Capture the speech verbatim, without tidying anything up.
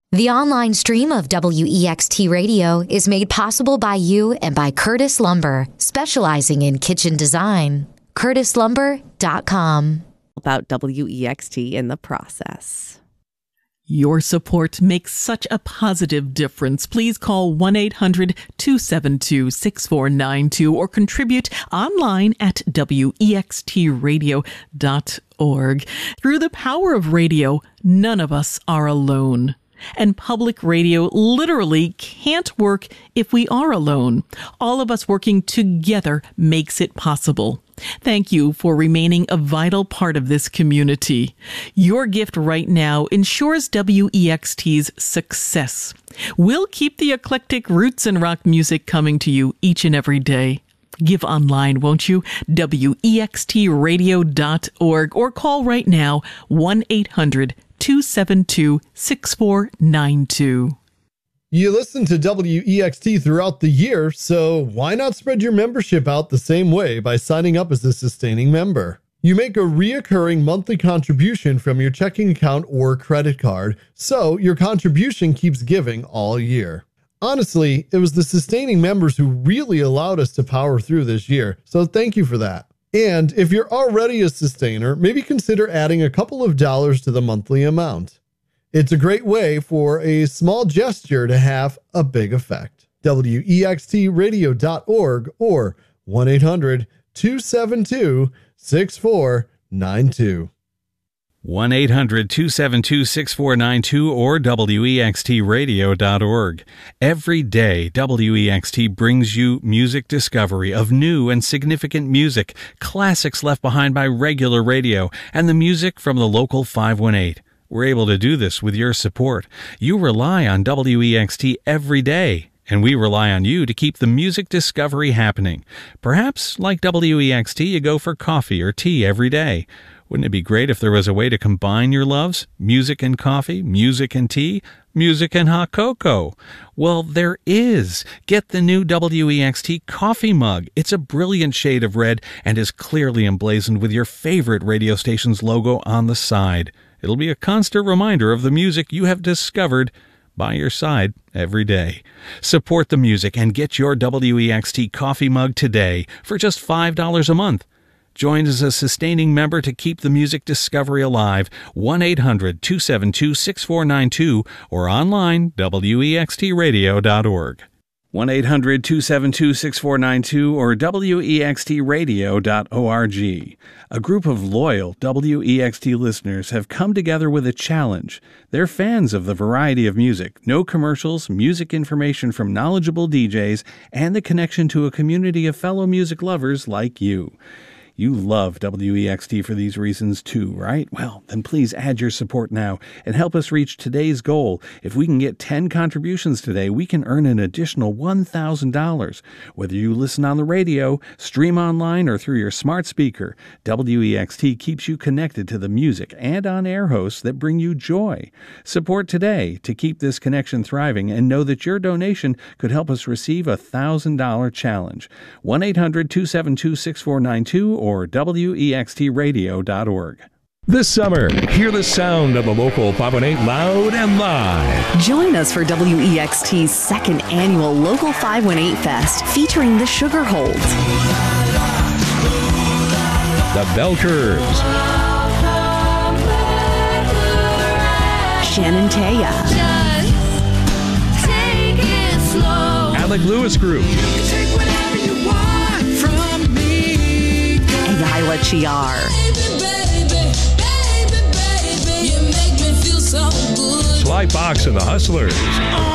The online stream of W E X T Radio is made possible by you and by Curtis Lumber, specializing in kitchen design. curtis lumber dot com. About W E X T in the process. Your support makes such a positive difference. Please call one eight hundred two seven two six four nine two or contribute online at W E X T radio dot org. Through the power of radio, none of us are alone. And public radio literally can't work if we are alone. All of us working together makes it possible. Thank you for remaining a vital part of this community. Your gift right now ensures W E X T's success. We'll keep the eclectic roots and rock music coming to you each and every day. Give online, won't you? W E X T radio dot org or call right now, one eight hundred two seven two six four nine two. You listen to W E X T throughout the year, so why not spread your membership out the same way by signing up as a sustaining member? You make a reoccurring monthly contribution from your checking account or credit card, so your contribution keeps giving all year. Honestly, it was the sustaining members who really allowed us to power through this year, so thank you for that. And if you're already a sustainer, maybe consider adding a couple of dollars to the monthly amount. It's a great way for a small gesture to have a big effect. W E X T radio dot org or one eight hundred two seven two six four nine two. one eight hundred two seven two six four nine two or W E X T radio dot org. Every day, W E X T brings you music discovery of new and significant music, classics left behind by regular radio, and the music from the local five one eight. We're able to do this with your support. You rely on W E X T every day, and we rely on you to keep the music discovery happening. Perhaps, like W E X T, you go for coffee or tea every day. Wouldn't it be great if there was a way to combine your loves? Music and coffee, music and tea, music and hot cocoa. Well, there is. Get the new W E X T coffee mug. It's a brilliant shade of red and is clearly emblazoned with your favorite radio station's logo on the side. It'll be a constant reminder of the music you have discovered by your side every day. Support the music and get your W E X T coffee mug today for just five dollars a month. Join as a sustaining member to keep the music discovery alive. one eight hundred two seven two six four nine two or online, W E X T radio dot org. one eight hundred two seven two six four nine two or W E X T radio dot org. A group of loyal W E X T listeners have come together with a challenge. They're fans of the variety of music, no commercials, music information from knowledgeable D Js, and the connection to a community of fellow music lovers like you. You love W E X T for these reasons too, right? Well, then please add your support now and help us reach today's goal. If we can get ten contributions today, we can earn an additional one thousand dollars. Whether you listen on the radio, stream online, or through your smart speaker, W E X T keeps you connected to the music and on-air hosts that bring you joy. Support today to keep this connection thriving and know that your donation could help us receive a one thousand dollars challenge. one eight hundred two seven two six four nine two or W E X T radio dot org. This summer, hear the sound of the local five one eight loud and live. Join us for W E X T's second annual Local five one eight Fest featuring the Sugar Holds, The Bell Curves, Shannon Taya, Alec Lewis Group, and Isla Chiar. Sly Fox and the Hustlers.